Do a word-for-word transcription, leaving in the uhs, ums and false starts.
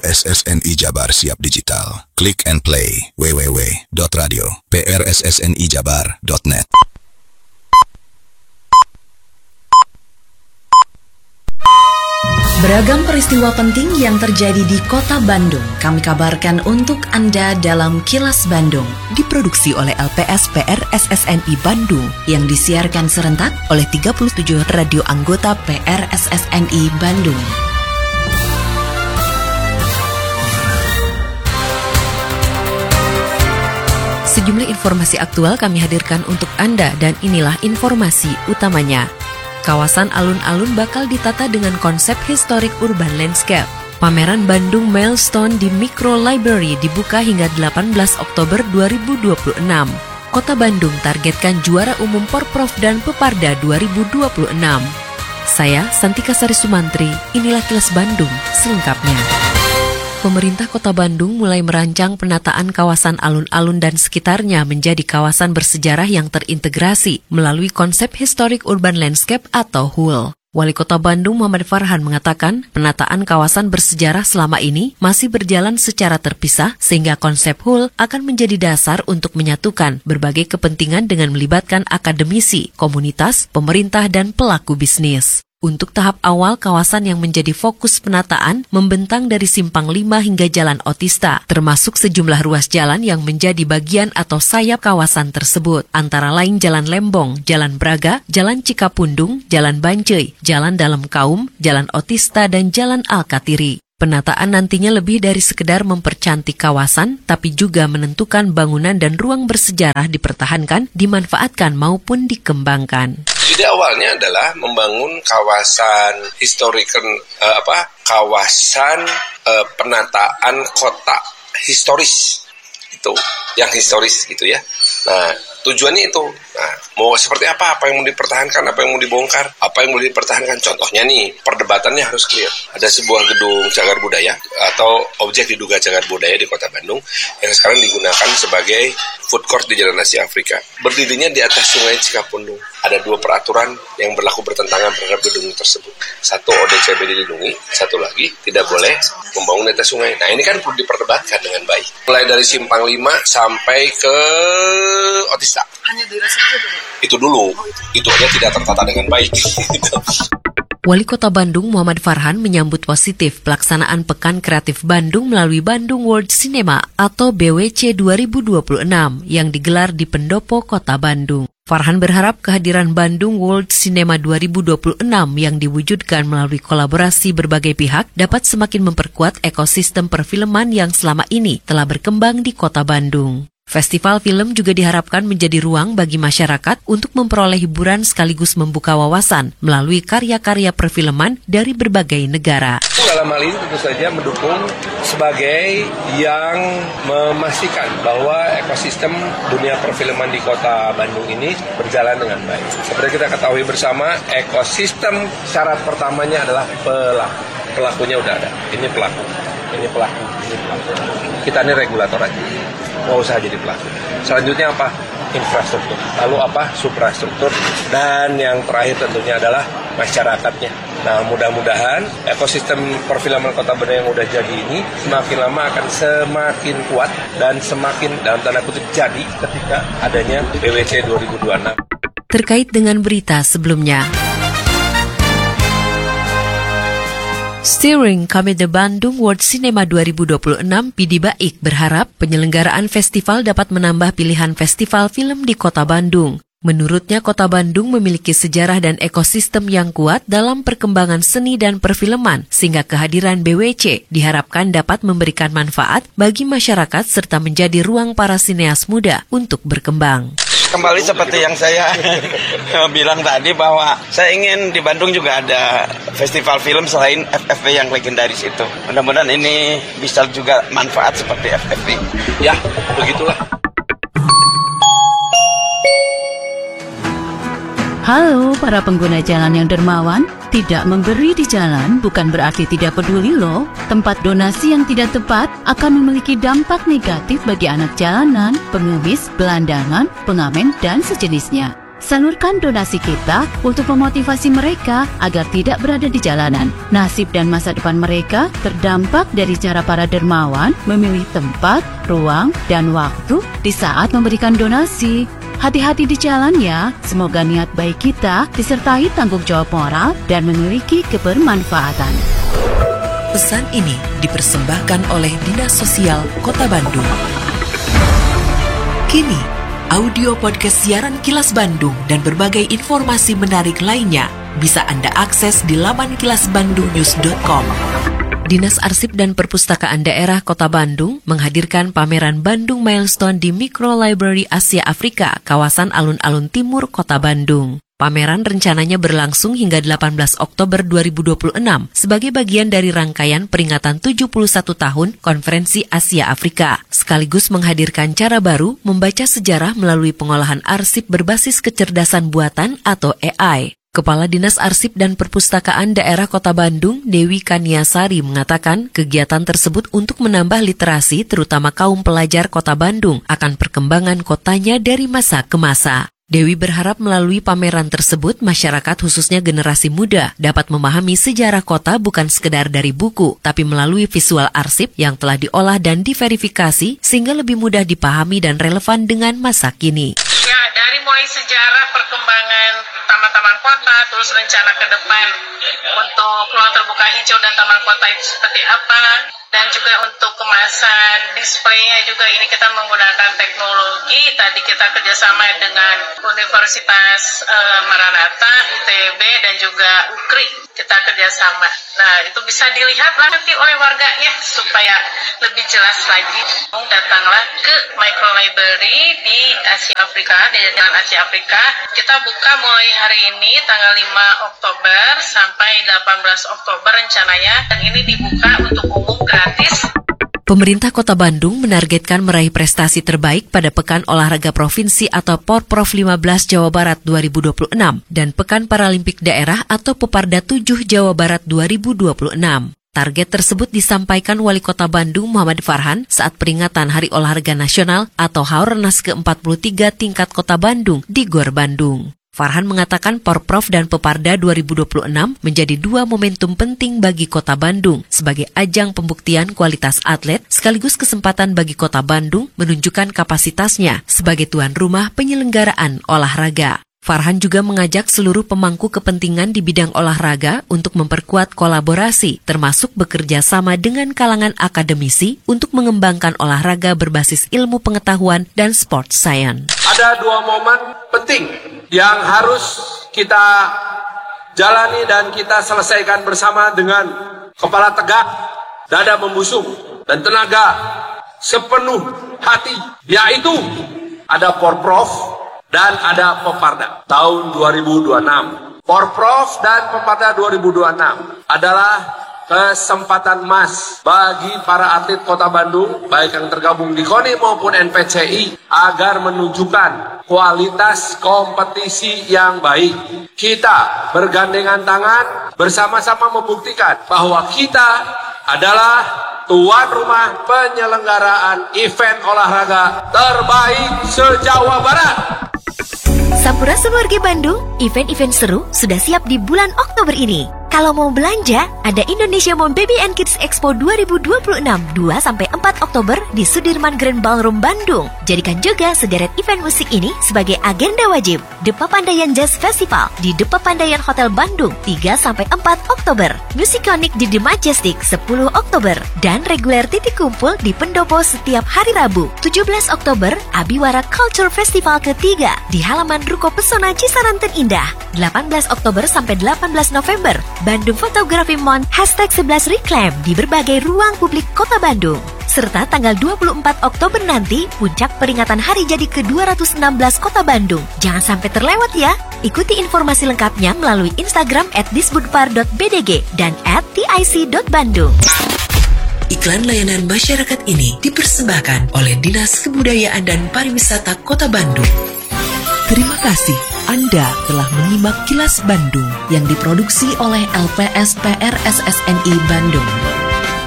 S S N I Jabar siap digital. Click and play w w w dot radio p r s s n i jabar dot net. Beragam peristiwa penting yang terjadi di Kota Bandung kami kabarkan untuk Anda dalam Kilas Bandung. Diproduksi oleh L P S P R S S N I Bandung yang disiarkan serentak oleh tiga puluh tujuh radio anggota P R S S N I Bandung. Sejumlah informasi aktual kami hadirkan untuk Anda dan inilah informasi utamanya. Kawasan alun-alun bakal ditata dengan konsep historic urban landscape. Pameran Bandung Milestone di Micro Library dibuka hingga delapan belas Oktober dua ribu dua puluh enam. Kota Bandung targetkan juara umum Porprov dan Peparda dua ribu dua puluh enam. Saya Santika Sari Sumantri, inilah Kilas Bandung selengkapnya. Pemerintah Kota Bandung mulai merancang penataan kawasan alun-alun dan sekitarnya menjadi kawasan bersejarah yang terintegrasi melalui konsep Historic Urban Landscape atau H U L. Wali Kota Bandung Muhammad Farhan mengatakan penataan kawasan bersejarah selama ini masih berjalan secara terpisah sehingga konsep H U L akan menjadi dasar untuk menyatukan berbagai kepentingan dengan melibatkan akademisi, komunitas, pemerintah, dan pelaku bisnis. Untuk tahap awal, kawasan yang menjadi fokus penataan membentang dari Simpang lima hingga Jalan Otista, termasuk sejumlah ruas jalan yang menjadi bagian atau sayap kawasan tersebut, antara lain Jalan Lembong, Jalan Braga, Jalan Cikapundung, Jalan Bancai, Jalan Dalam Kaum, Jalan Otista, dan Jalan Alkatiri. Penataan nantinya lebih dari sekedar mempercantik kawasan, tapi juga menentukan bangunan dan ruang bersejarah dipertahankan, dimanfaatkan maupun dikembangkan. Ide awalnya adalah membangun kawasan historikan eh, apa kawasan eh, penataan kota historis itu yang historis gitu ya. Nah tujuannya itu, nah mau seperti apa, apa yang mau dipertahankan, apa yang mau dibongkar, apa yang mau dipertahankan. Contohnya nih, perdebatannya harus clear. Ada sebuah gedung cagar budaya atau objek diduga cagar budaya di Kota Bandung yang sekarang digunakan sebagai food court di Jalan Asia Afrika. Berdirinya di atas Sungai Cikapundung. Ada dua peraturan yang berlaku bertentangan terhadap gedung tersebut. Satu, O D C B dilindungi. Satu lagi, tidak boleh membangun di atas sungai. Nah ini kan perlu diperdebatkan dengan baik. Mulai dari Simpang lima sampai ke Otista. Hanya daerah segitu? Itu dulu. Oh, itu. itu aja tidak tertata dengan baik. Wali Kota Bandung Muhammad Farhan menyambut positif pelaksanaan Pekan Kreatif Bandung melalui Bandung World Cinema atau B W C dua ribu dua puluh enam yang digelar di Pendopo Kota Bandung. Farhan berharap kehadiran Bandung World Cinema dua ribu dua puluh enam yang diwujudkan melalui kolaborasi berbagai pihak dapat semakin memperkuat ekosistem perfilman yang selama ini telah berkembang di Kota Bandung. Festival film juga diharapkan menjadi ruang bagi masyarakat untuk memperoleh hiburan sekaligus membuka wawasan melalui karya-karya perfilman dari berbagai negara. Dalam hal ini tentu saja mendukung sebagai yang memastikan bahwa ekosistem dunia perfilman di Kota Bandung ini berjalan dengan baik. Seperti kita ketahui bersama, ekosistem syarat pertamanya adalah pelaku. Pelakunya udah ada, ini pelaku, ini pelaku, ini pelaku. Kita ini regulator aja. Nggak usah jadi pelaku. Selanjutnya apa? Infrastruktur. Lalu apa? Suprastruktur. Dan yang terakhir tentunya adalah masyarakatnya. Nah mudah-mudahan ekosistem perfilman Kota Bandung yang udah jadi ini semakin lama akan semakin kuat dan semakin dalam tanda kutip jadi ketika adanya B W C dua ribu dua puluh enam. Terkait dengan berita sebelumnya, Steering Komite Bandung World Cinema dua ribu dua puluh enam P D Baik berharap penyelenggaraan festival dapat menambah pilihan festival film di Kota Bandung. Menurutnya, Kota Bandung memiliki sejarah dan ekosistem yang kuat dalam perkembangan seni dan perfilman, sehingga kehadiran B W C diharapkan dapat memberikan manfaat bagi masyarakat serta menjadi ruang para sineas muda untuk berkembang. Kembali seperti yang saya bilang tadi bahwa saya ingin di Bandung juga ada festival film selain F F P yang legendaris itu. Mudah-mudahan ini bisa juga manfaat seperti F F P. Ya, begitulah. Halo para pengguna jalan yang dermawan, tidak memberi di jalan bukan berarti tidak peduli loh. Tempat donasi yang tidak tepat akan memiliki dampak negatif bagi anak jalanan, pengemis, gelandangan, pengamen, dan sejenisnya. Salurkan donasi kita untuk memotivasi mereka agar tidak berada di jalanan. Nasib dan masa depan mereka terdampak dari cara para dermawan memilih tempat, ruang, dan waktu di saat memberikan donasi. Hati-hati di jalan ya, semoga niat baik kita disertai tanggung jawab moral dan memiliki kebermanfaatan. Pesan ini dipersembahkan oleh Dinas Sosial Kota Bandung. Kini, audio podcast siaran Kilas Bandung dan berbagai informasi menarik lainnya bisa Anda akses di laman kilas bandung news dot com. Dinas Arsip dan Perpustakaan Daerah Kota Bandung menghadirkan pameran Bandung Milestone di Micro Library Asia Afrika, kawasan Alun-Alun Timur, Kota Bandung. Pameran rencananya berlangsung hingga delapan belas Oktober dua ribu dua puluh enam sebagai bagian dari rangkaian peringatan tujuh puluh satu tahun Konferensi Asia Afrika, sekaligus menghadirkan cara baru membaca sejarah melalui pengolahan arsip berbasis kecerdasan buatan atau A I. Kepala Dinas Arsip dan Perpustakaan Daerah Kota Bandung, Dewi Kaniasari, mengatakan kegiatan tersebut untuk menambah literasi terutama kaum pelajar Kota Bandung akan perkembangan kotanya dari masa ke masa. Dewi berharap melalui pameran tersebut, masyarakat khususnya generasi muda dapat memahami sejarah kota bukan sekedar dari buku, tapi melalui visual arsip yang telah diolah dan diverifikasi sehingga lebih mudah dipahami dan relevan dengan masa kini. Ya, dari mulai sejarah perkembangan taman-taman kota, terus rencana ke depan untuk ruang terbuka hijau dan taman kota itu seperti apa, dan juga untuk kemasan displaynya juga ini kita menggunakan teknologi. Tadi kita kerjasama dengan Universitas uh, Maranatha, I T B, dan juga U K R I. Kita kerjasama. Nah, itu bisa dilihat nanti oleh warganya supaya lebih jelas lagi. Datanglah ke Micro Library di Asia Afrika, di Jalan Asia Afrika. Kita buka mulai hari ini tanggal lima Oktober sampai delapan belas Oktober rencananya, dan ini dibuka untuk umum gratis. Pemerintah Kota Bandung menargetkan meraih prestasi terbaik pada Pekan Olahraga Provinsi atau Porprov lima belas Jawa Barat dua ribu dua puluh enam dan Pekan Paralimpik Daerah atau Peparda tujuh Jawa Barat dua ribu dua puluh enam. Target tersebut disampaikan Wali Kota Bandung Muhammad Farhan saat peringatan Hari Olahraga Nasional atau Haornas ke empat puluh tiga tingkat Kota Bandung di Gor Bandung. Farhan mengatakan Porprov dan Peparda dua ribu dua puluh enam menjadi dua momentum penting bagi Kota Bandung sebagai ajang pembuktian kualitas atlet sekaligus kesempatan bagi Kota Bandung menunjukkan kapasitasnya sebagai tuan rumah penyelenggaraan olahraga. Farhan juga mengajak seluruh pemangku kepentingan di bidang olahraga untuk memperkuat kolaborasi termasuk bekerja sama dengan kalangan akademisi untuk mengembangkan olahraga berbasis ilmu pengetahuan dan sport science. Ada dua momen penting yang harus kita jalani dan kita selesaikan bersama dengan kepala tegak, dada membusung, dan tenaga sepenuh hati, yaitu ada Porprov dan ada Peparda tahun dua ribu dua puluh enam. Porprov dan Peparda dua ribu dua puluh enam adalah kesempatan emas bagi para atlet Kota Bandung, baik yang tergabung di K O N I maupun N P C I, agar menunjukkan kualitas kompetisi yang baik. Kita bergandengan tangan bersama-sama membuktikan bahwa kita adalah tuan rumah penyelenggaraan event olahraga terbaik se-Jawa Barat. Sampurasun warga Bandung, event-event seru sudah siap di bulan Oktober ini. Kalau mau belanja, ada Indonesia Mom Baby and Kids Expo dua ribu dua puluh enam dua sampai empat Oktober di Sudirman Grand Ballroom Bandung. Jadikan juga sederet event musik ini sebagai agenda wajib. The Papandayan Jazz Festival di The Papandayan Hotel Bandung tiga sampai empat Oktober. Musikonik di The Majestic sepuluh Oktober dan reguler titik kumpul di Pendopo setiap hari Rabu. tujuh belas Oktober Abiwara Culture Festival ketiga di halaman Ruko Pesona Cisaranten Indah. delapan belas Oktober sampai delapan belas November Bandung Photography Month hashtag sebelas Reclaim di berbagai ruang publik Kota Bandung. Serta tanggal dua puluh empat Oktober nanti puncak peringatan hari jadi ke dua ratus enam belas Kota Bandung. Jangan sampai terlewat ya. Ikuti informasi lengkapnya melalui Instagram at disbudpar dot b d g dan at t i c dot bandung. Iklan layanan masyarakat ini dipersembahkan oleh Dinas Kebudayaan dan Pariwisata Kota Bandung. Terima kasih Anda telah menyimak Kilas Bandung yang diproduksi oleh L P S P R S S N I Bandung.